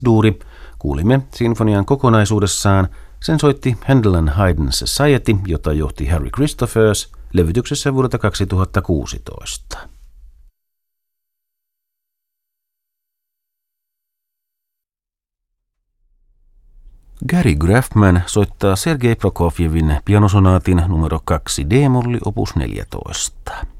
Duuri. Kuulimme sinfonian kokonaisuudessaan. Sen soitti Handel and Haydn Society, jota johti Harry Christophers, levytyksessä vuodelta 2016. Gary Graffman soittaa Sergei Prokofjevin pianosonaatin numero 2 D-molli opus 14.